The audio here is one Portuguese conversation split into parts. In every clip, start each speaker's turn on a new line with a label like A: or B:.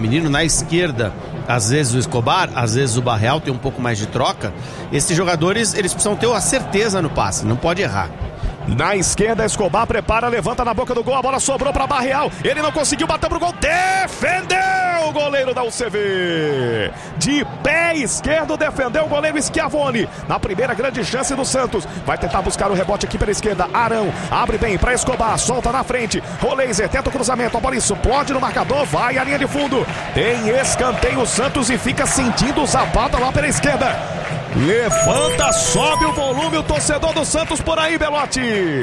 A: feminino. Na esquerda, às vezes o Escobar, às vezes o Barreal, tem um pouco mais de troca. Esses jogadores, eles precisam ter a certeza no passe, não pode errar.
B: Na esquerda, Escobar prepara, levanta na boca do gol, a bola sobrou para Barreal, ele não conseguiu, bateu pro gol, defendeu o goleiro da UCV, de pé esquerdo defendeu o goleiro Schiavone, na primeira grande chance do Santos, vai tentar buscar o rebote aqui pela esquerda, Arão, abre bem para Escobar, solta na frente, Roleiser tenta o cruzamento, a bola explode no marcador, vai à linha de fundo, tem escanteio o Santos e fica sentindo o Zapata lá pela esquerda. Levanta, sobe o volume, o torcedor do Santos por aí, Belotti.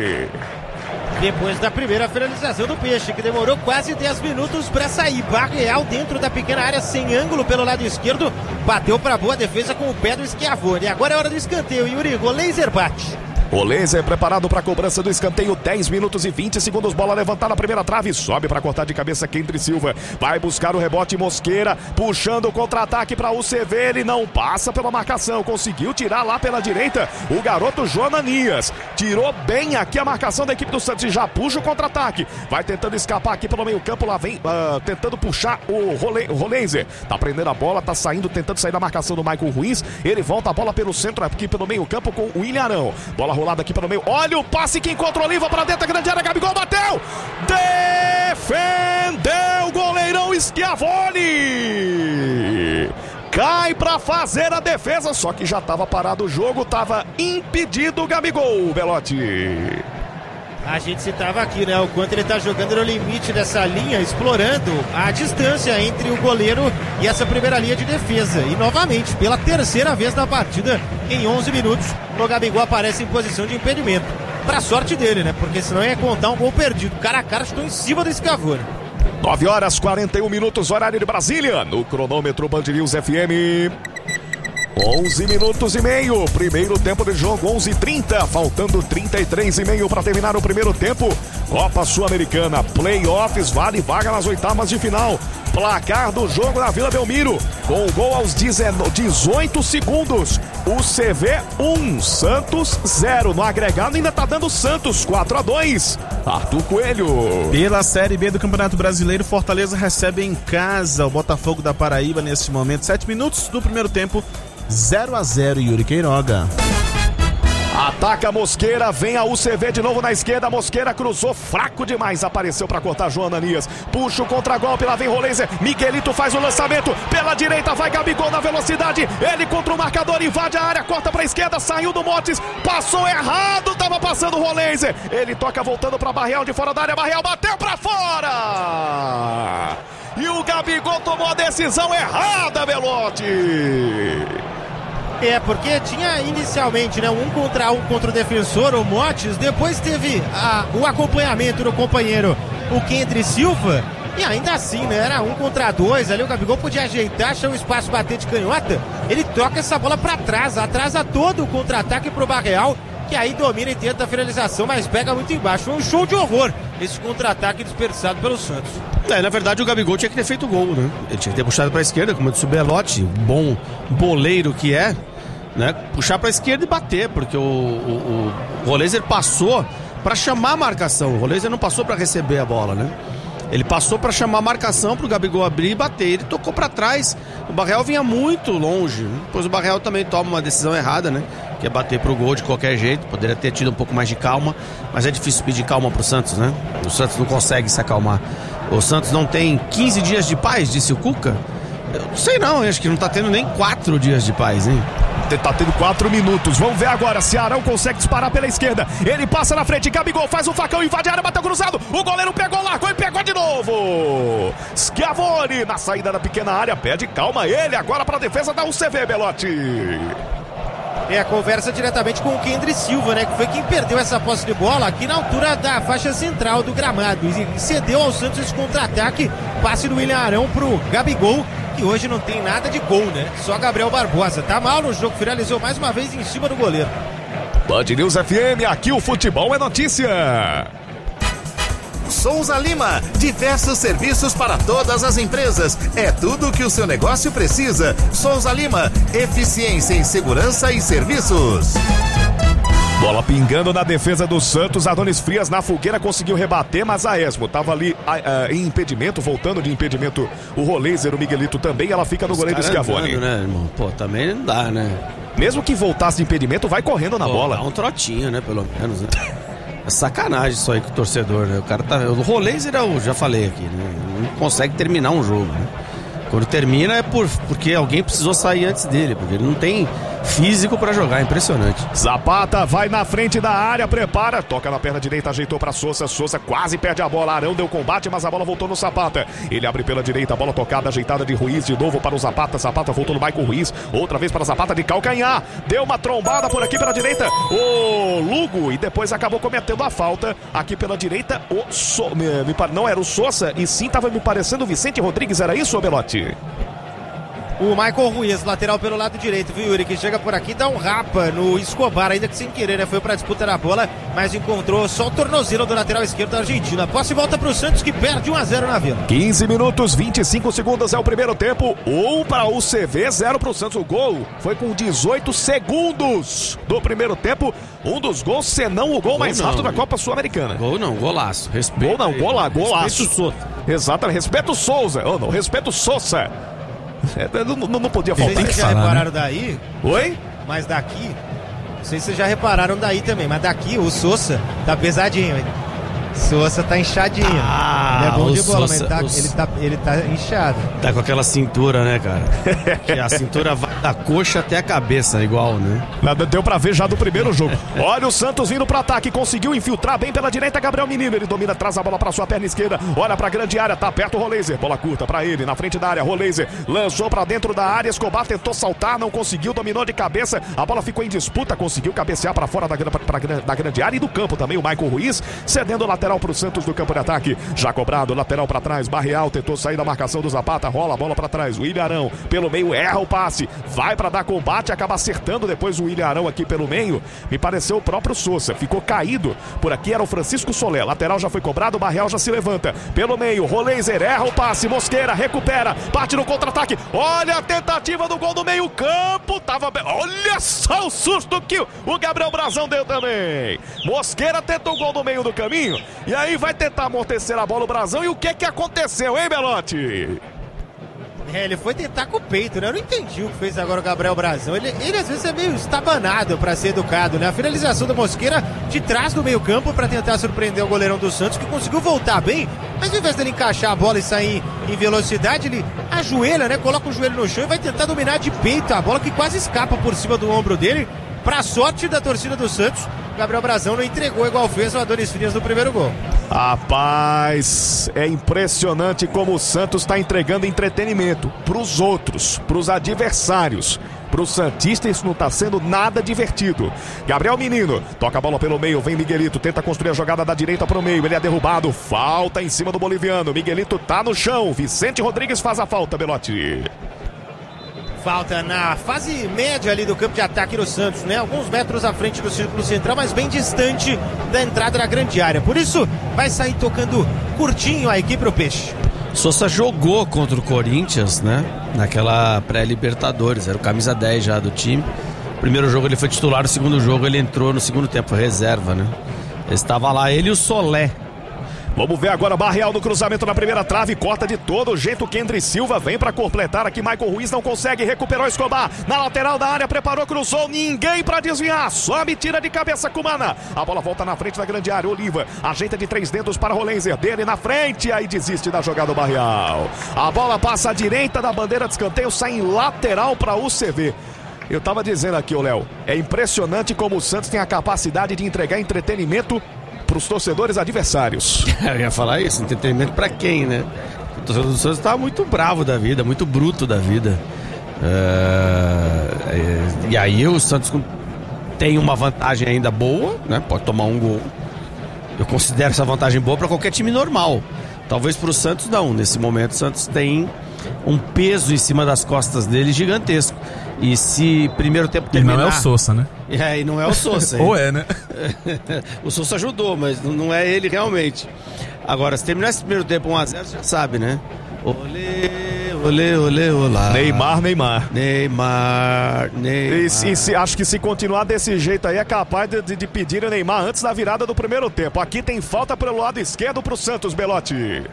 C: Depois da primeira finalização do Peixe, que demorou quase 10 minutos para sair. Barreal dentro da pequena área, sem ângulo pelo lado esquerdo. Bateu para boa defesa com o pé do Schiavone. Agora é hora do escanteio, Yuri. Roleiser bate.
B: Roleiser preparado para a cobrança do escanteio, 10 minutos e 20 segundos, bola levantada na primeira trave, sobe para cortar de cabeça Kendry Silva, vai buscar o rebote Mosqueira, puxando o contra-ataque para o UCV, ele não passa pela marcação, conseguiu tirar lá pela direita o garoto Jonanias, tirou bem aqui a marcação da equipe do Santos e já puxa o contra-ataque, vai tentando escapar aqui pelo meio campo, lá vem tentando puxar o Roleiser, tá prendendo a bola, tá saindo, tentando sair da marcação do Michael Ruiz, ele volta a bola pelo centro aqui pelo meio campo com o William Arão, bola rolada aqui pelo meio, olha o passe que encontra o Oliva para dentro da grande área, Gabigol bateu, defendeu o goleirão Schiavone, cai para fazer a defesa, só que já estava parado o jogo, estava impedido o Gabigol, Belotti.
C: A gente citava aqui, né, o quanto ele está jogando no limite dessa linha, explorando a distância entre o goleiro e essa primeira linha de defesa. E novamente, pela terceira vez na partida, em 11 minutos, o Gabigol aparece em posição de impedimento. Pra sorte dele, né, porque senão ia contar um gol perdido. Cara a cara, estou em cima do Schiavone.
B: 9 horas 41 minutos, horário de Brasília, no cronômetro Band News FM. 11 minutos e meio, primeiro tempo de jogo, 11h30, faltando 33,5 para terminar o primeiro tempo. Copa Sul-Americana, playoffs, vale vaga nas oitavas de final. Placar do jogo na Vila Belmiro, com o gol aos 18 segundos. O CV 1, Santos 0. No agregado ainda tá dando Santos 4-2. Arthur Coelho.
D: Pela Série B do Campeonato Brasileiro, Fortaleza recebe em casa o Botafogo da Paraíba nesse momento. 7 minutos do primeiro tempo, 0-0, Yuri Queiroga.
B: Ataca Mosqueira, vem a UCV de novo na esquerda, Mosqueira cruzou fraco demais, apareceu para cortar Jonanias, puxa o contragolpe, lá vem Roleiser, Miguelito faz o lançamento, pela direita vai Gabigol na velocidade, ele contra o marcador, invade a área, corta para a esquerda, saiu do Motes, passou errado, tava passando o Roleiser, ele toca voltando para Barreal de fora da área, Barreal bateu para fora! E o Gabigol tomou a decisão errada, Belotti!
C: É, porque tinha inicialmente, né, 1 contra 1 contra o defensor, o Motes, depois teve o acompanhamento do companheiro, o Kendry Silva, e ainda assim, né, era 1 contra 2, ali o Gabigol podia ajeitar, achar um espaço, bater de canhota, ele troca essa bola pra trás, atrasa todo o contra-ataque pro Barreal, que aí domina e tenta a finalização, mas pega muito embaixo. Foi um show de horror esse contra-ataque desperdiçado pelo Santos.
A: Na verdade o Gabigol tinha que ter feito o gol, né? Ele tinha que ter puxado pra esquerda, como disse o Belotti, bom boleiro que é, né? Puxar pra esquerda e bater, porque o Roleiser passou pra chamar a marcação. O Roleiser não passou pra receber a bola, né? Ele passou para chamar a marcação pro Gabigol abrir e bater. Ele tocou para trás. O Barreal vinha muito longe. Depois o Barreal também toma uma decisão errada, né? Que é bater pro gol de qualquer jeito. Poderia ter tido um pouco mais de calma. Mas é difícil pedir calma pro Santos, né? O Santos não consegue se acalmar. O Santos não tem 15 dias de paz, disse o Cuca. Eu não sei não, acho que não tá tendo nem 4 dias de paz, hein?
B: Tá tendo 4 minutos, vamos ver agora se Arão consegue disparar pela esquerda, ele passa na frente, Gabigol faz o facão, invade a área, bateu cruzado, o goleiro pegou, largou e pegou de novo, Schiavone na saída da pequena área, pede calma ele agora para a defesa da UCV, Belotti.
C: É a conversa diretamente com o Kendry Silva, né? Que foi quem perdeu essa posse de bola aqui na altura da faixa central do gramado e cedeu ao Santos esse contra-ataque, passe do William Arão pro Gabigol, que hoje não tem nada de gol, né? Só Gabriel Barbosa. Tá mal no jogo, finalizou mais uma vez em cima do goleiro.
B: Band News FM, aqui o futebol é notícia.
E: Souza Lima, diversos serviços para todas as empresas. É tudo o que o seu negócio precisa. Souza Lima, eficiência em segurança e serviços.
B: Bola pingando na defesa do Santos. Adonis Frias na fogueira conseguiu rebater, mas a Esmo tava ali em impedimento, voltando de impedimento o Roleiser, o Miguelito também. Ela fica no goleiro Schiavone.
A: Né, irmão? Pô, também não dá, né?
B: Mesmo que voltasse de impedimento, vai correndo na bola.
A: Dá um trotinho, né? Pelo menos, né? É sacanagem isso aí com o torcedor, né? O cara tá. O Roleiser, eu já falei aqui, né? Não consegue terminar um jogo, né? Quando termina é porque alguém precisou sair antes dele, porque ele não tem físico pra jogar, impressionante.
B: Zapata vai na frente da área, prepara, toca na perna direita, ajeitou pra Sousa, Sousa quase perde a bola, Arão deu combate, mas a bola voltou no Zapata, ele abre pela direita, a bola tocada, ajeitada de Ruiz, de novo para o Zapata, Zapata voltou no Maicon Ruiz, outra vez para Zapata de calcanhar, deu uma trombada por aqui pela direita, o Lugo, e depois acabou cometendo a falta, aqui pela direita, não era o Sousa, e sim tava me parecendo o Vicente Rodrigues, era isso, Belotti?
C: O Maicon Ruiz, lateral pelo lado direito, viu, Yuri? Que chega por aqui, dá um rapa no Escobar, ainda que sem querer, né? Foi pra disputa da bola, mas encontrou só o tornozelo do lateral esquerdo da Argentina. Posse e volta pro Santos, que perde 1-0 na Vila.
B: 15 minutos, 25 segundos é o primeiro tempo. 1 para o CV, 0 para o Santos. O gol foi com 18 segundos do primeiro tempo. Um dos gols, senão o gol mais rápido da Copa Sul-Americana.
A: Gol não, golaço.
B: Respeito. Gol não, golaço.
A: Respeito o Sousa.
B: Exatamente, respeito o Souza. Oh, não, respeito o Sousa. Não podia faltar.
C: Vocês já repararam daí?
B: Oi?
C: Mas daqui, não sei se vocês já repararam daí também, mas daqui o Sousa tá pesadinho, hein? Sousa tá inchadinho. É bom de bola,
A: Sousa,
C: mas ele tá inchado.
A: Tá com aquela cintura, né, cara? Que a cintura vai da coxa até a cabeça, igual, né?
B: Nada, deu pra ver já do primeiro jogo. Olha o Santos vindo pro ataque, conseguiu infiltrar bem pela direita, Gabriel Menino, ele domina, traz a bola pra sua perna esquerda, olha pra grande área, tá perto o Roleiser, bola curta pra ele, na frente da área, Roleiser lançou pra dentro da área, Escobar tentou saltar, não conseguiu, dominou de cabeça, a bola ficou em disputa, conseguiu cabecear pra fora da grande área e do campo também, o Maicon Ruiz, cedendo o lateral pro Santos do campo de ataque, já cobrado, lateral pra trás, Barreal tentou sair da marcação do Zapata, rola a bola pra trás, o William Arão pelo meio, erra o passe, vai pra dar combate, acaba acertando depois o William Arão aqui pelo meio, me pareceu o próprio Sousa, ficou caído, por aqui era o Francisco Solé, lateral já foi cobrado, o Barreal já se levanta, pelo meio, Roleiser erra o passe, Mosqueira recupera, bate no contra-ataque, olha a tentativa do gol do meio campo, olha só o susto que o Gabriel Brazão deu também, Mosqueira tentou o gol no meio do caminho, e aí vai tentar amortecer a bola o Brazão, e o que aconteceu, hein, Belotti?
C: Ele foi tentar com o peito, né? Eu não entendi o que fez agora o Gabriel Brazão. Ele às vezes é meio estabanado pra ser educado, né? A finalização da Mosqueira de trás do meio campo pra tentar surpreender o goleirão do Santos, que conseguiu voltar bem, mas ao invés dele encaixar a bola e sair em velocidade, ele ajoelha, né? Coloca o joelho no chão e vai tentar dominar de peito a bola, que quase escapa por cima do ombro dele. Pra sorte da torcida do Santos, Gabriel Brazão não entregou igual fez o Adonis Frias no primeiro gol.
B: Rapaz, é impressionante como o Santos está entregando entretenimento pros outros, pros adversários. Pro Santista isso não tá sendo nada divertido. Gabriel Menino, toca a bola pelo meio, vem Miguelito, tenta construir a jogada da direita pro meio, ele é derrubado, falta em cima do boliviano, Miguelito tá no chão, Vicente Rodrigues faz a falta, Belotti.
C: Falta na fase média ali do campo de ataque do Santos, né? Alguns metros à frente do círculo central, mas bem distante da entrada da grande área. Por isso, vai sair tocando curtinho a equipe do Peixe.
A: Sousa jogou contra o Corinthians, né? Naquela pré-Libertadores, era o camisa 10 já do time. Primeiro jogo ele foi titular, o segundo jogo ele entrou no segundo tempo, reserva, né? Estava lá ele e o Solé.
B: Vamos ver agora Barreal no cruzamento na primeira trave, corta de todo jeito, Kendry Silva vem para completar aqui, Maicon Ruiz não consegue, recuperou Escobar, na lateral da área, preparou, cruzou, ninguém para desviar, sobe, tira de cabeça Cumana, a bola volta na frente da grande área, Oliva, ajeita de 3 dedos para Roleiser, dele na frente, aí desiste da jogada do Barreal, a bola passa à direita da bandeira de escanteio, sai em lateral para o CV. Eu tava dizendo aqui, Léo, é impressionante como o Santos tem a capacidade de entregar entretenimento para os torcedores adversários.
A: Eu ia falar isso, entretenimento para quem, né? O torcedor do Santos tá muito bravo da vida, muito bruto da vida. E aí o Santos tem uma vantagem ainda boa, né? Pode tomar um gol. Eu considero essa vantagem boa para qualquer time normal. Talvez para o Santos não. Nesse momento o Santos tem um peso em cima das costas dele gigantesco. E se primeiro tempo terminar...
D: E não é o Sousa, né?
A: E não é o Sousa.
D: Ou é, né?
A: O Sousa ajudou, mas não é ele realmente. Agora, se terminar esse primeiro tempo 1-0, você já sabe, né? Olê, Olê, olá.
B: Neymar.
A: E
B: acho que se continuar desse jeito aí é capaz de pedir o Neymar antes da virada do primeiro tempo. Aqui tem falta pelo lado esquerdo pro Santos, Belotti.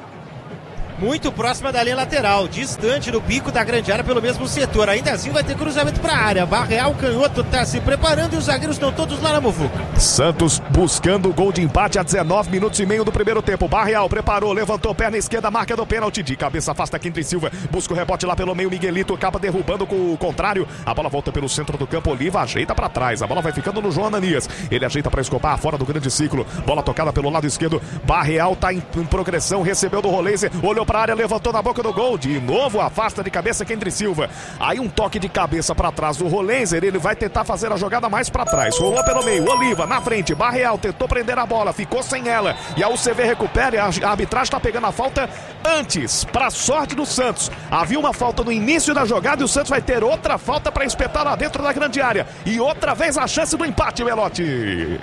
C: Muito próxima da linha lateral, distante do bico da grande área pelo mesmo setor. Ainda assim vai ter cruzamento para a área. Barreal, canhoto, tá se preparando e os zagueiros estão todos lá na muvuca.
B: Santos buscando o gol de empate a 19 minutos e meio do primeiro tempo. Barreal preparou, levantou perna esquerda, marca do pênalti. De cabeça afasta Quintre Silva, busca o rebote lá pelo meio. Miguelito acaba derrubando com o contrário. A bola volta pelo centro do campo. Oliva ajeita para trás. A bola vai ficando no João Ananias. Ele ajeita para Escobar, fora do grande ciclo. Bola tocada pelo lado esquerdo. Barreal tá em progressão, recebeu do Roleiser, olhou para a área, levantou na boca do gol, de novo afasta de cabeça Quintre Silva. Aí um toque de cabeça para trás do Roleiser, ele vai tentar fazer a jogada mais para trás. Rolou pelo meio, Oliva na frente, Barreal tentou prender a bola, ficou sem ela. E a UCV recupera e a arbitragem está pegando a falta antes, para sorte do Santos. Havia uma falta no início da jogada e o Santos vai ter outra falta para espetar lá dentro da grande área. E outra vez a chance do empate, Belotti.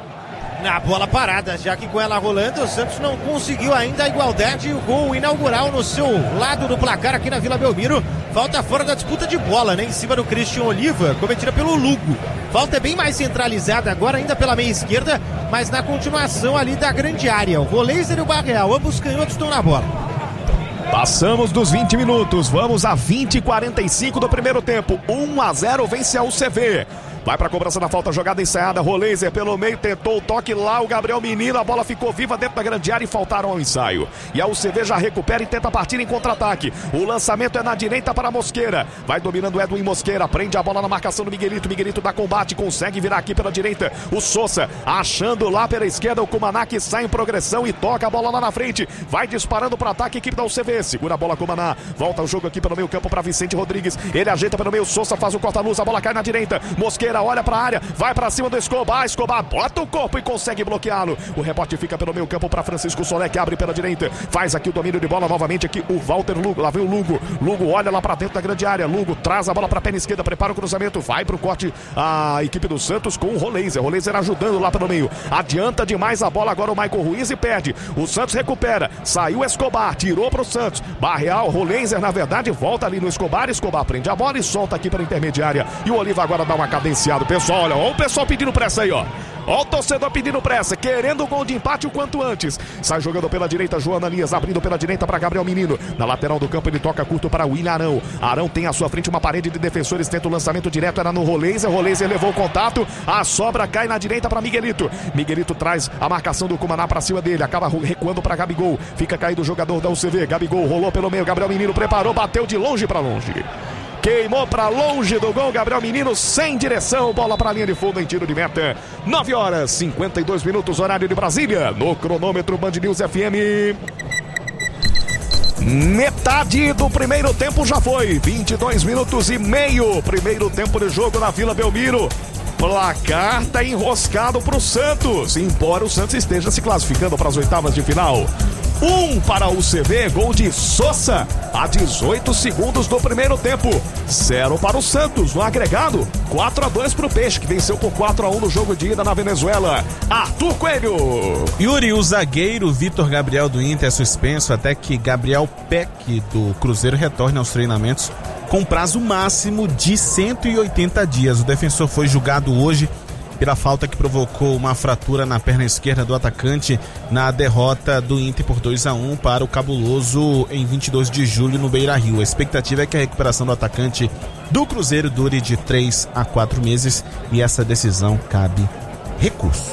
C: Na bola parada, já que com ela rolando, o Santos não conseguiu ainda a igualdade e o gol inaugural no seu lado do placar aqui na Vila Belmiro. Falta fora da disputa de bola, né? Em cima do Christian Oliva, cometida pelo Lugo. Falta é bem mais centralizada agora, ainda pela meia esquerda, mas na continuação ali da grande área. O Roleiser e o Barreal, ambos canhotos estão na bola.
B: Passamos dos 20 minutos, vamos a 20:45 do primeiro tempo. 1-0 vence a UCV. Vai para a cobrança da falta, jogada ensaiada, Roleiser pelo meio, tentou o toque lá, o Gabriel Menino, a bola ficou viva dentro da grande área e faltaram ao ensaio. E a UCV já recupera e tenta partir em contra-ataque. O lançamento é na direita para Mosqueira. Vai dominando Edwin Mosqueira, prende a bola na marcação do Miguelito. Miguelito dá combate, consegue virar aqui pela direita. O Sousa achando lá pela esquerda, o Cumaná que sai em progressão e toca a bola lá na frente. Vai disparando para ataque, equipe da UCV. Segura a bola, Cumaná. Volta o jogo aqui pelo meio campo para Vicente Rodrigues. Ele ajeita pelo meio, Sousa faz o corta-luz, a bola cai na direita. Mosqueira olha para a área, vai para cima do Escobar. Escobar bota o corpo e consegue bloqueá-lo. O rebote fica pelo meio campo para Francisco Solé, que abre pela direita. Faz aqui o domínio de bola novamente aqui o Walter Lugo. Lá vem o Lugo. Lugo olha lá para dentro da grande área. Lugo traz a bola para a perna esquerda, prepara o cruzamento. Vai para o corte a equipe do Santos com o Roleiser. Roleiser ajudando lá pelo meio. Adianta demais a bola agora o Michael Ruiz e perde. O Santos recupera. Saiu Escobar, tirou para o Santos. Barreal, Roleiser na verdade volta ali no Escobar. Escobar prende a bola e solta aqui para a intermediária. E o Oliva agora dá uma cadenciada. Pessoal, olha o pessoal pedindo pressa aí, ó. Ó o torcedor pedindo pressa, querendo o gol de empate o quanto antes. Sai jogando pela direita, João Ananias, abrindo pela direita para Gabriel Menino. Na lateral do campo ele toca curto para William Arão. Arão tem à sua frente uma parede de defensores, tenta o lançamento direto, era no Roleiser. Roleiser levou o contato, a sobra cai na direita para Miguelito. Miguelito traz a marcação do Cumaná para cima dele, acaba recuando para Gabigol. Fica caído o jogador da UCV, Gabigol rolou pelo meio, Gabriel Menino preparou, bateu de longe para longe. Queimou para longe do gol, Gabriel Menino sem direção, bola para a linha de fundo em tiro de meta. 9h52, horário de Brasília, no cronômetro Band News FM. Metade do primeiro tempo já foi, 22 minutos e meio, primeiro tempo de jogo na Vila Belmiro. Placar tá enroscado pro Santos, embora o Santos esteja se classificando para as oitavas de final. 1 para o UCV, gol de Sousa, a 18 segundos do primeiro tempo. 0 para o Santos, no agregado. 4-2 para o Peixe, que venceu por 4-1 no jogo de ida na Venezuela. Arthur Coelho.
D: Yuri, o zagueiro Vitor Gabriel do Inter é suspenso até que Gabriel Peck do Cruzeiro retorne aos treinamentos com prazo máximo de 180 dias. O defensor foi julgado hoje pela falta que provocou uma fratura na perna esquerda do atacante na derrota do Inter por 2-1 para o Cabuloso em 22 de julho no Beira-Rio. A expectativa é que a recuperação do atacante do Cruzeiro dure de 3 a 4 meses e essa decisão cabe recurso.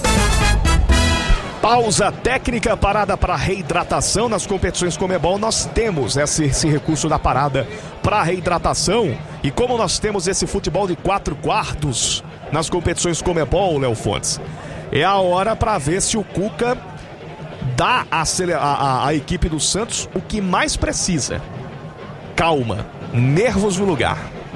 B: Pausa técnica, parada para reidratação nas competições Conmebol. Nós temos esse recurso da parada para reidratação e como nós temos esse futebol de 4 quartos nas competições Conmebol, Léo Fontes, é a hora para ver se o Cuca dá à equipe do Santos o que mais precisa. Calma, nervos no lugar.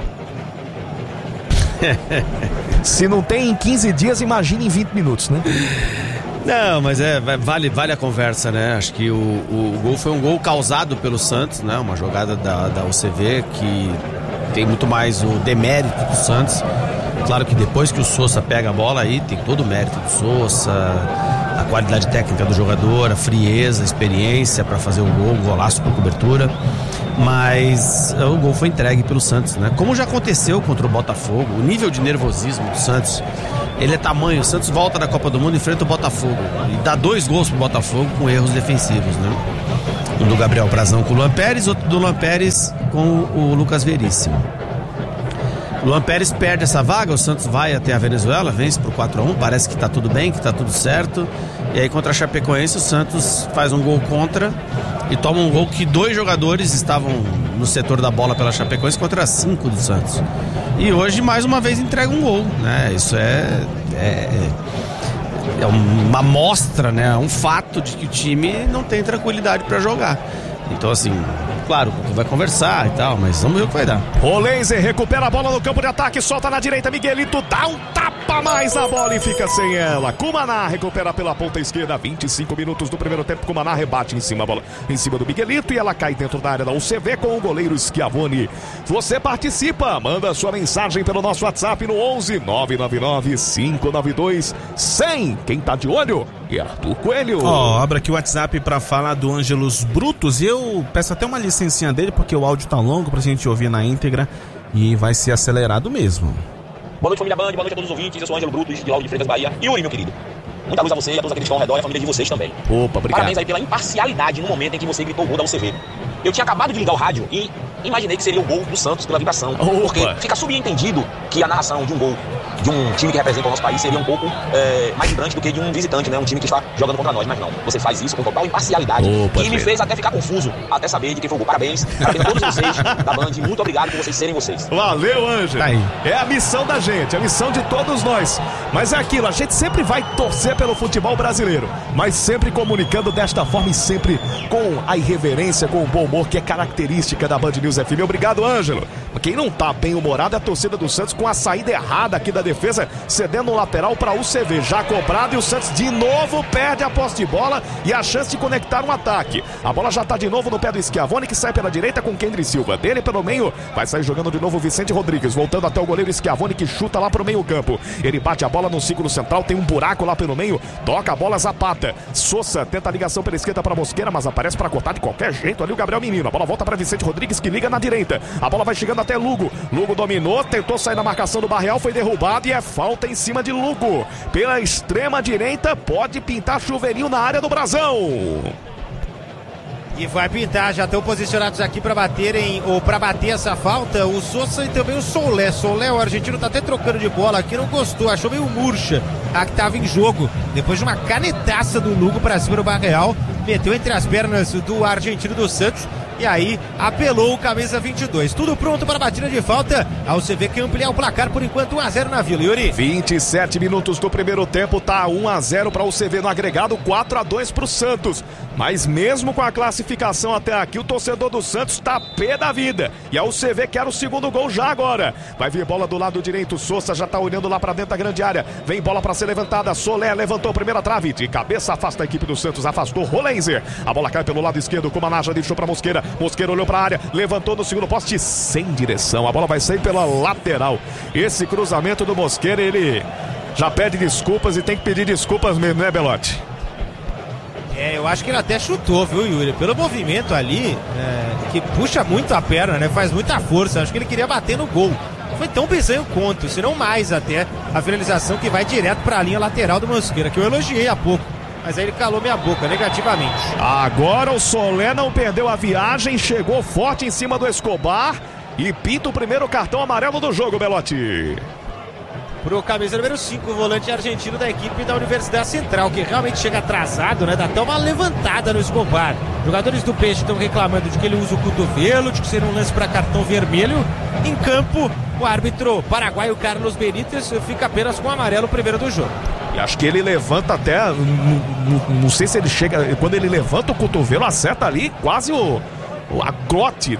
B: Se não tem em 15 dias, imagine em 20 minutos, né?
A: Não, mas vale a conversa, né? Acho que o gol foi um gol causado pelo Santos, né? Uma jogada da UCV que tem muito mais o demérito do Santos. Claro que depois que o Sousa pega a bola aí, tem todo o mérito do Sousa, a qualidade técnica do jogador, a frieza, a experiência para fazer o gol, o golaço por cobertura. Mas o gol foi entregue pelo Santos, né? Como já aconteceu contra o Botafogo, o nível de nervosismo do Santos, ele é tamanho. O Santos volta da Copa do Mundo e enfrenta o Botafogo e dá 2 gols pro Botafogo com erros defensivos, né? Um do Gabriel Brazão com o Luan Pérez, outro do Luan Pérez com o Lucas Veríssimo. O Luan Pérez perde essa vaga, o Santos vai até a Venezuela, vence por 4-1, parece que tá tudo bem, que tá tudo certo. E aí contra a Chapecoense o Santos faz um gol contra e toma um gol que 2 jogadores estavam no setor da bola pela Chapecoense contra 5 do Santos. E hoje mais uma vez entrega um gol, né? Isso é uma amostra, né? Um fato de que o time não tem tranquilidade para jogar. Então assim, claro, vai conversar e tal, mas vamos ver o que vai dar.
B: Rolenzer recupera a bola no campo de ataque, solta na direita, Miguelito dá um tapa mais na bola e fica sem ela. Cumaná recupera pela ponta esquerda, 25 minutos do primeiro tempo. Cumaná rebate em cima do Miguelito e ela cai dentro da área da UCV com o goleiro Schiavoni. Você participa, manda sua mensagem pelo nosso WhatsApp no 11 999 592 100. Quem tá de olho é Arthur Coelho.
D: Abra aqui o WhatsApp pra falar do Ângelos Brutos e eu peço até uma licencinha dele porque o áudio tá longo pra gente ouvir na íntegra e vai ser acelerado mesmo.
F: Boa noite, família Band, boa noite a todos os ouvintes. Eu sou Ângelo Brutos, de Lauro de Freitas, Bahia. Yuri, meu querido, muita luz a você e a todos aqueles que estão ao redor e a família de vocês também.
B: Opa, obrigado.
F: Parabéns aí pela imparcialidade no momento em que você gritou o gol da UCV. Eu tinha acabado de ligar o rádio e imaginei que seria o gol do Santos pela vibração.
B: Opa.
F: Porque fica subentendido que a narração de um gol de um time que representa o nosso país seria um pouco mais vibrante do que de um visitante, né? Um time que está jogando contra nós. Mas não, você faz isso com total imparcialidade.
B: Opa,
F: e me fez até ficar confuso, até saber de quem foi o gol. Parabéns a todos vocês da Band. Muito obrigado por vocês serem vocês.
B: Valeu, Ângelo.
D: Tá aí.
B: É a missão da gente, a missão de todos nós. Mas é aquilo, a gente sempre vai torcer pelo futebol brasileiro, mas sempre comunicando desta forma e sempre com a irreverência, com o bom humor que é característica da Band News FM. Obrigado, Ângelo. Quem não tá bem humorado é a torcida do Santos com a saída errada aqui da defesa, cedendo o lateral para o UCV, já cobrado, e o Santos de novo perde a posse de bola e a chance de conectar um ataque. A bola já tá de novo no pé do Schiavoni, que sai pela direita com Kendry Silva. Dele pelo meio, vai sair jogando de novo o Vicente Rodrigues, voltando até o goleiro Schiavoni, que chuta lá pro meio campo. Ele bate a bola no círculo central, tem um buraco lá pelo meio, toca a bola, Zapata. Sousa tenta a ligação pela esquerda para Mosqueira, mas aparece para cortar de qualquer jeito ali o Gabriel Menino. A bola volta para Vicente Rodrigues, que liga na direita. A bola vai chegando até Lugo. Lugo dominou, tentou sair na marcação do Barreal, foi derrubado e é falta em cima de Lugo. Pela extrema direita, pode pintar chuveirinho na área do Brasão.
C: E vai pintar, já estão posicionados aqui para baterem, ou para bater essa falta, o Sousa e também o Solé. Solé, o argentino, tá até trocando de bola aqui, não gostou, achou meio murcha a que tava em jogo. Depois de uma canetaça do Lugo para cima do Barreal, meteu entre as pernas do argentino do Santos. E aí apelou o camisa 22. Tudo pronto para a batida de falta. A UCV quer ampliar o placar por enquanto, 1-0 na Vila, Yuri.
B: 27 minutos do primeiro tempo, tá 1-0 para a UCV no agregado, 4-2 para o Santos. Mas mesmo com a classificação até aqui, o torcedor do Santos tá pé da vida. E a UCV quer o segundo gol já agora. Vai vir bola do lado direito, Sousa já tá olhando lá para dentro da grande área. Vem bola para ser levantada, Solé levantou a primeira trave. De cabeça afasta a equipe do Santos, afastou Rolenzer. A bola cai pelo lado esquerdo, Cumaná já deixou para Mosqueira. Mosqueira olhou para a área, levantou no segundo poste sem direção. A bola vai sair pela lateral. Esse cruzamento do Mosqueira, ele já pede desculpas e tem que pedir desculpas mesmo, né, Belotti?
C: Eu acho que ele até chutou, viu, Yuri? Pelo movimento ali, que puxa muito a perna, né? Faz muita força. Acho que ele queria bater no gol. Não foi tão bizonho quanto, se não mais até, a finalização que vai direto para a linha lateral do Mosqueira, que eu elogiei há pouco. Mas aí ele calou minha boca negativamente.
B: Agora o Solé não perdeu a viagem, chegou forte em cima do Escobar e pinta o primeiro cartão amarelo do jogo, Belotti.
C: Pro camisa número 5, o volante argentino da equipe da Universidade Central, que realmente chega atrasado, né? Dá até uma levantada no Escobar. Jogadores do Peixe estão reclamando de que ele usa o cotovelo, de que seria um lance para cartão vermelho. Em campo, o árbitro paraguaio Carlos Benítez fica apenas com o amarelo primeiro do jogo.
B: E acho que ele levanta até, não sei se ele chega, quando ele levanta o cotovelo, acerta ali quase a glote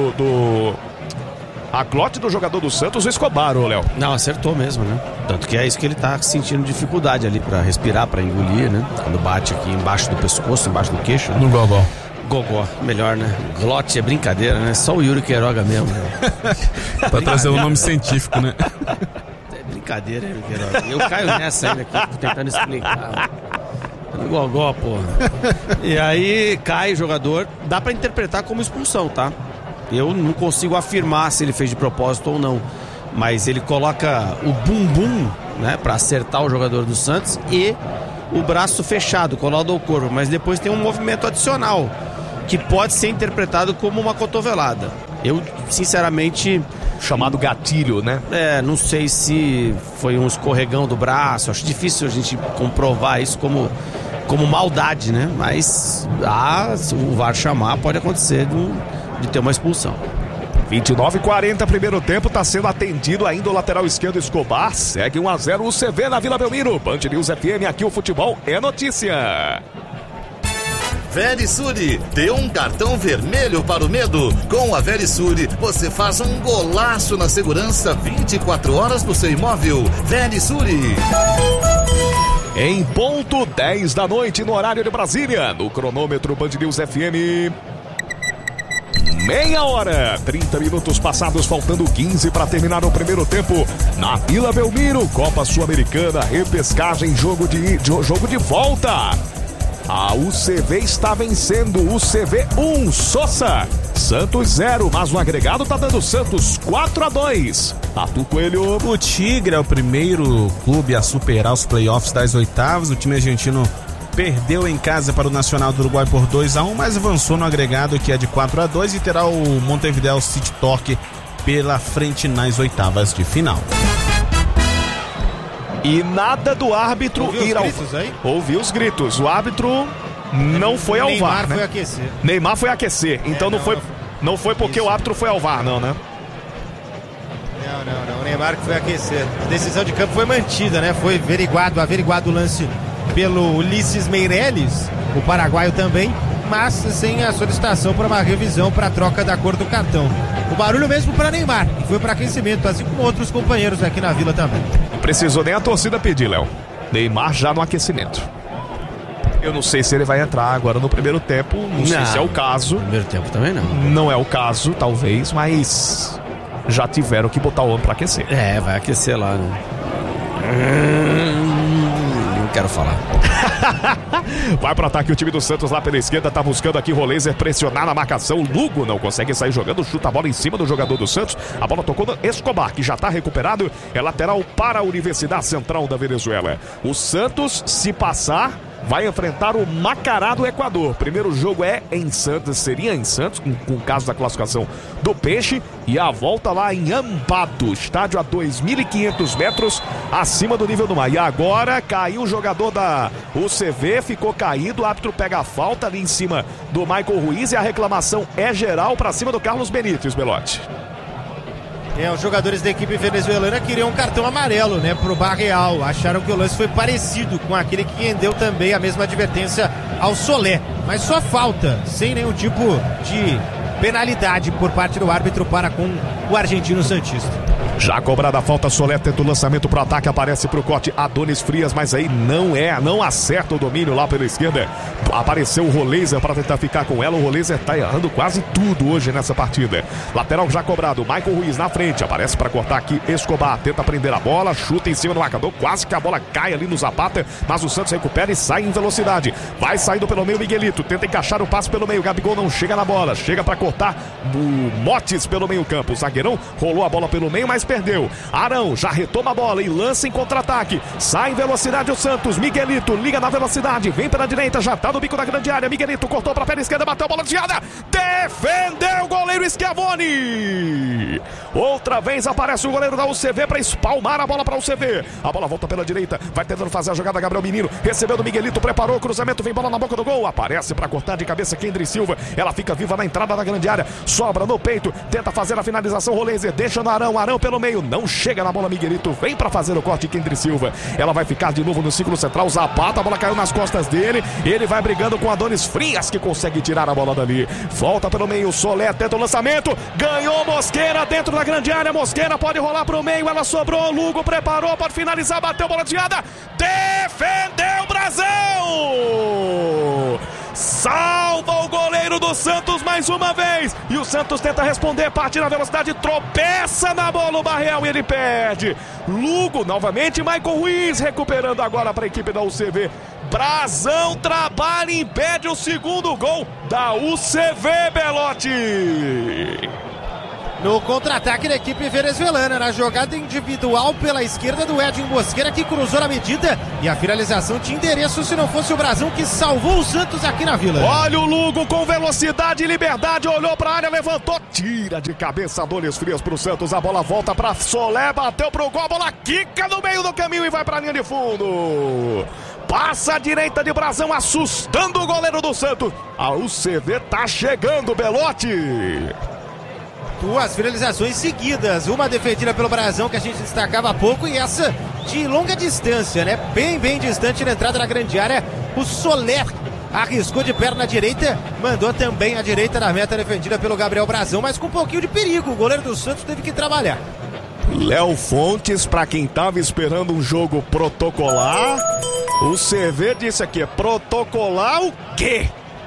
B: a glote do jogador do Santos, o Escobar, ô Léo.
A: Não, acertou mesmo, né? Tanto que é isso que ele tá sentindo dificuldade ali pra respirar, pra engolir, né? Quando bate aqui embaixo do pescoço, embaixo do queixo.
D: No gogó.
A: Gogó, melhor, né? Glote é brincadeira, né? Só o Yuri Queiroga mesmo, né?
D: Pra trazer o nome científico, né?
A: É brincadeira, Yuri Queiroga. Eu caio nessa ainda aqui, tentando explicar. No gogó, porra. E aí cai o jogador. Dá pra interpretar como expulsão, tá? Eu não consigo afirmar se ele fez de propósito ou não, mas ele coloca o bumbum, né, para acertar o jogador do Santos e o braço fechado, colado ao corpo, mas depois tem um movimento adicional que pode ser interpretado como uma cotovelada. Eu, sinceramente...
B: Chamado gatilho, né?
A: Não sei se foi um escorregão do braço, acho difícil a gente comprovar isso como maldade, né? Mas se o VAR chamar, pode acontecer de ter uma expulsão.
B: 29:40, primeiro tempo, está sendo atendido ainda o lateral esquerdo Escobar. Segue 1-0 o CV na Vila Belmiro. Band News FM, aqui o futebol é notícia.
E: Verisure, dê um cartão vermelho para o medo. Com a Verisure, você faz um golaço na segurança 24 horas do seu imóvel. Verisure.
B: Em ponto 10 da noite, no horário de Brasília, no cronômetro Band News FM. Meia hora, 30 minutos passados, faltando 15 para terminar o primeiro tempo. Na Vila Belmiro, Copa Sul-Americana, repescagem, jogo de volta. A UCV está vencendo, UCV 1, Sousa, Santos 0, mas no agregado tá dando Santos 4-2. Tatu Coelho.
D: O Tigre é o primeiro clube a superar os playoffs das oitavas. O time argentino perdeu em casa para o Nacional do Uruguai por 2-1, mas avançou no agregado, que é de 4-2, e terá o Montevideo City Torque pela frente nas oitavas de final.
B: E nada do árbitro ir ao... Ouviu os gritos. O árbitro não foi ao VAR, né?
C: Foi aquecer.
B: Neymar foi aquecer. Então não foi porque o árbitro foi ao VAR, não, né?
C: Não. O Neymar que foi aquecer. A decisão de campo foi mantida, né? Foi averiguado o lance pelo Ulisses Meirelles, o paraguaio também, mas sem a solicitação para uma revisão para a troca da cor do cartão. O barulho mesmo para Neymar, que foi para aquecimento, assim como outros companheiros aqui na Vila também.
B: Não precisou nem a torcida pedir, Léo. Neymar já no aquecimento. Eu não sei se ele vai entrar agora no primeiro tempo, não sei se é o caso.
A: No primeiro tempo também não.
B: Não é o caso, talvez, mas já tiveram que botar o homem para aquecer.
A: Vai aquecer lá, né? Não quero falar.
B: Vai pro ataque o time do Santos lá pela esquerda, tá buscando aqui Roleiser pressionar na marcação. Lugo não consegue sair jogando, chuta a bola em cima do jogador do Santos. A bola tocou no Escobar, que já tá recuperado. É lateral para a Universidade Central da Venezuela. O Santos, se passar, vai enfrentar o Macará do Equador. Primeiro jogo é em Santos, seria em Santos, com o caso da classificação do Peixe. E a volta lá em Ambato, estádio a 2.500 metros acima do nível do mar. E agora caiu o jogador da UCV, ficou caído, o árbitro pega a falta ali em cima do Michael Ruiz e a reclamação é geral para cima do Carlos Benítez, Belotti.
C: Os jogadores da equipe venezuelana queriam um cartão amarelo, né, pro Barreal. Acharam que o lance foi parecido com aquele que rendeu também a mesma advertência ao Solé. Mas só falta, sem nenhum tipo de penalidade por parte do árbitro para com o argentino santista.
B: Já cobrada a falta, Solé tenta o lançamento pro ataque, aparece pro corte Adonis Frias, mas aí não acerta o domínio lá pela esquerda. Apareceu o Roleiser para tentar ficar com ela. O Roleiser tá errando quase tudo hoje nessa partida. Lateral já cobrado, Michael Ruiz na frente, aparece para cortar aqui Escobar, tenta prender a bola, chuta em cima do marcador, quase que a bola cai ali no Zapata, mas o Santos recupera e sai em velocidade. Vai saindo pelo meio Miguelito, tenta encaixar o passe pelo meio, Gabigol não chega na bola, chega para cortar o Motes pelo meio campo. O zagueirão rolou a bola pelo meio, mas perdeu. Arão já retoma a bola e lança em contra-ataque. Sai em velocidade o Santos. Miguelito liga na velocidade. Vem pela direita, já tá no bico da grande área. Miguelito cortou pra perna esquerda, bateu a bola desviada. Defendeu o goleiro Schiavoni. Outra vez aparece o goleiro da UCV para espalmar a bola para o UCV. A bola volta pela direita. Vai tentando fazer a jogada Gabriel Menino. Recebeu do Miguelito, preparou o cruzamento. Vem bola na boca do gol. Aparece para cortar de cabeça Kendry Silva. Ela fica viva na entrada da grande área. Sobra no peito. Tenta fazer a finalização. Roleiser deixa no Arão. Arão pelo meio. Não chega na bola Miguelito. Vem para fazer o corte Kendry Silva. Ela vai ficar de novo no círculo central. Zapata. A bola caiu nas costas dele. Ele vai brigando com Adonis Frias, que consegue tirar a bola dali. Volta pelo meio. Solé tenta o lançamento. Ganhou Mosqueira dentro da grande área. Mosqueira pode rolar pro meio. Ela sobrou. Lugo preparou. Pode finalizar. Bateu bola desviada. Defendeu o Brasil! Salva o goleiro do Santos mais uma vez. E o Santos tenta responder, parte na velocidade, tropeça na bola o Barreal e ele perde. Lugo novamente, Michael Ruiz recuperando agora para a equipe da UCV. Brazão trabalha e impede o segundo gol da UCV, Belotti.
C: No contra-ataque da equipe venezuelana, na jogada individual pela esquerda do Edinho Mosquera, que cruzou na medida, e a finalização tinha endereço se não fosse o Brazão que salvou o Santos aqui na Vila.
B: Olha o Lugo com velocidade e liberdade, olhou para a área, levantou, tira de cabeça, Dores Frias para o Santos, a bola volta para Solé, bateu pro gol, a bola quica no meio do caminho e vai para a linha de fundo. Passa a direita de Brazão, assustando o goleiro do Santos. A UCV tá chegando, Belotti.
C: Duas finalizações seguidas, uma defendida pelo Brazão, que a gente destacava há pouco, e essa de longa distância, né? Bem distante na entrada da grande área. O Soler arriscou de perna direita, mandou também a direita da meta, defendida pelo Gabriel Brazão, mas com um pouquinho de perigo. O goleiro do Santos teve que trabalhar.
B: Léo Fontes, para quem tava esperando um jogo protocolar, o CV disse aqui, protocolar o quê?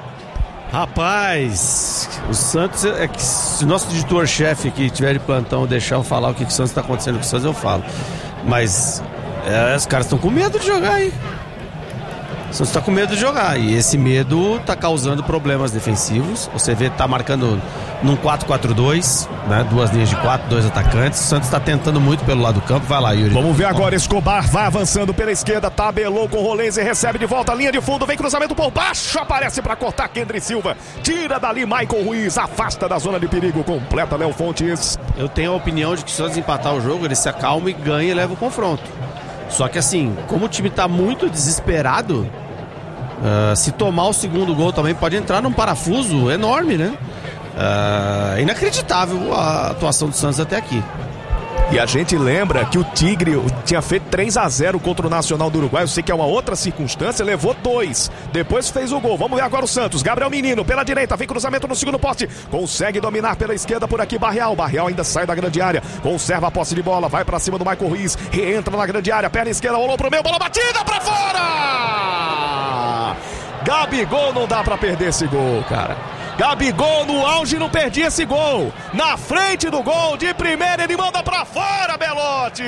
A: Rapaz, o Santos, é que se o nosso editor-chefe aqui tiver de plantão deixar eu falar o que o Santos está acontecendo com o Santos, eu falo. Mas os caras estão com medo de jogar aí. O Santos está com medo de jogar e esse medo está causando problemas defensivos. Você vê, tá marcando num 4-4-2, né? 2 linhas de 4, 2 atacantes. O Santos está tentando muito pelo lado do campo. Vai lá, Yuri.
B: Vamos ver agora, Escobar vai avançando pela esquerda, tabelou com o Roleze, recebe de volta a linha de fundo, vem cruzamento por baixo, aparece para cortar Kendry Silva, tira dali Michael Ruiz, afasta da zona de perigo, completa Léo Fontes.
A: Eu tenho a opinião de que se o Santos empatar o jogo, ele se acalma e ganha e leva o confronto. Só que assim, como o time está muito desesperado, se tomar o segundo gol também pode entrar num parafuso enorme, né? É inacreditável a atuação do Santos até aqui.
B: E a gente lembra que o Tigre tinha feito 3-0 contra o Nacional do Uruguai. Eu sei que é uma outra circunstância, levou 2. Depois fez o gol. Vamos ver agora o Santos. Gabriel Menino pela direita, vem cruzamento no segundo poste. Consegue dominar pela esquerda por aqui Barreal. Barreal ainda sai da grande área. Conserva a posse de bola, vai pra cima do Michael Ruiz. Reentra na grande área, perna esquerda, rolou pro meio, bola batida pra fora! Gabigol, não dá pra perder esse gol, cara. Gabigol no auge não perdia esse gol. Na frente do gol, de primeira ele manda pra fora, Belotti.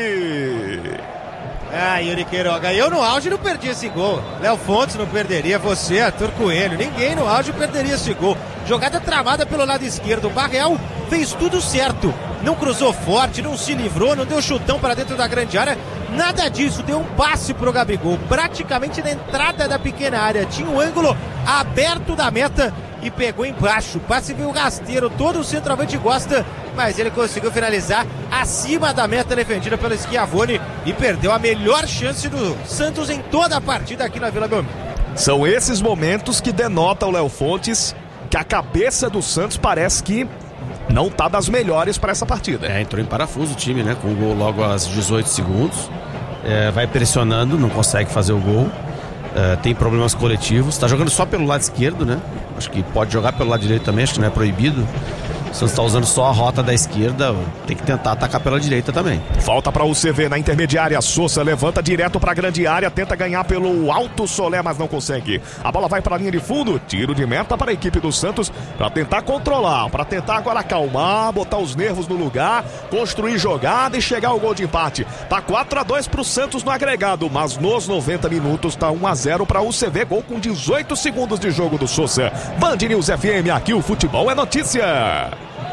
C: Yuri Queiroga, eu no auge não perdi esse gol. Léo Fontes não perderia, você, Arthur Coelho, ninguém no auge perderia esse gol. Jogada travada pelo lado esquerdo, o Barreal fez tudo certo. Não cruzou forte, não se livrou, não deu chutão para dentro da grande área. Nada disso, deu um passe pro Gabigol, praticamente na entrada da pequena área. Tinha um ângulo aberto da meta e pegou embaixo. Passe veio rasteiro, todo o centroavante gosta, mas ele conseguiu finalizar acima da meta defendida pelo Schiavone e perdeu a melhor chance do Santos em toda a partida aqui na Vila Belmiro.
B: São esses momentos que denotam o Léo Fontes que a cabeça do Santos parece que não tá das melhores para essa partida.
A: Entrou em parafuso o time, né? Com o gol logo aos 18 segundos. Vai pressionando, não consegue fazer o gol. Tem problemas coletivos. Tá jogando só pelo lado esquerdo, né? Acho que pode jogar pelo lado direito também, acho que não é proibido. O Santos está usando só a rota da esquerda, tem que tentar atacar pela direita também.
B: Falta para o UCV na intermediária, Sousa levanta direto para a grande área, tenta ganhar pelo alto Solé, mas não consegue. A bola vai para a linha de fundo, tiro de meta para a equipe do Santos, para tentar controlar, para tentar agora acalmar, botar os nervos no lugar, construir jogada e chegar ao gol de empate. Tá 4-2 para o Santos no agregado, mas nos 90 minutos tá 1-0 para o UCV, gol com 18 segundos de jogo do Sousa. Band News FM, aqui o futebol é notícia.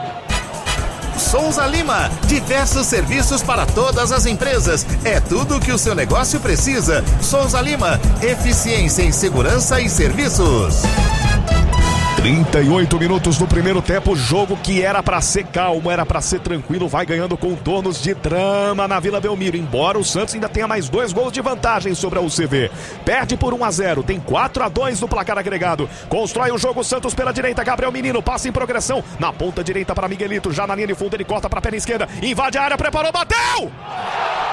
E: Souza Lima, diversos serviços para todas as empresas. É tudo o que o seu negócio precisa. Souza Lima, eficiência em segurança e serviços.
B: 38 minutos do primeiro tempo, jogo que era para ser calmo, era para ser tranquilo, vai ganhando contornos de drama na Vila Belmiro, embora o Santos ainda tenha mais 2 gols de vantagem sobre a UCV. Perde por 1-0, tem 4-2 no placar agregado. Constrói o jogo, Santos pela direita, Gabriel Menino, passa em progressão, na ponta direita para Miguelito, já na linha de fundo ele corta para a perna esquerda, invade a área, preparou, bateu!